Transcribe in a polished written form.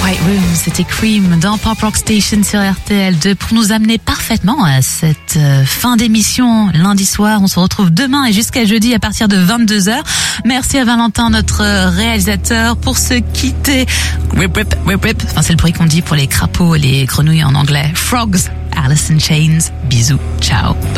White Room, c'était Cream dans Pop Rock Station sur RTL2 pour nous amener parfaitement à cette fin d'émission lundi soir. On se retrouve demain et jusqu'à jeudi à partir de 22h. Merci à Valentin, notre réalisateur, pour se quitter. Whip, whip, whip, whip. Enfin, c'est le bruit qu'on dit pour les crapauds et les grenouilles en anglais. Frogs, Alice in Chains. Bisous, ciao, bye.